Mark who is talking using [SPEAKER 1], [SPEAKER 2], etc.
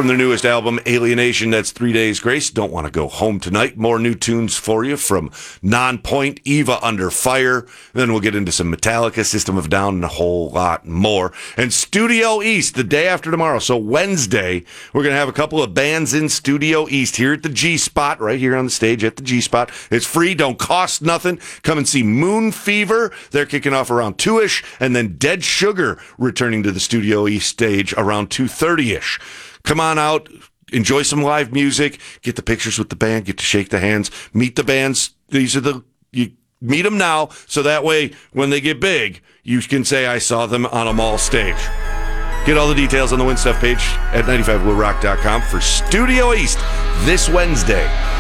[SPEAKER 1] from their newest album, Alienation. That's 3 Days Grace. Don't Want to Go Home Tonight. More new tunes for you from Nonpoint, Eva Under Fire. Then we'll get into some Metallica, System of a Down, and a whole lot more. And Studio East, the day after tomorrow. So Wednesday, we're going to have a couple of bands in Studio East here at the G-Spot, right here on the stage at the G-Spot. It's free, don't cost nothing. Come and see Moon Fever. They're kicking off around 2-ish. And then Dead Sugar returning to the Studio East stage around 2:30-ish. Come on out, enjoy some live music, get the pictures with the band, get to shake the hands, meet the bands. You meet them now, so that way when they get big, you can say, I saw them on a mall stage. Get all the details on the Win Stuff page at 95willrock.com for Studio East this Wednesday.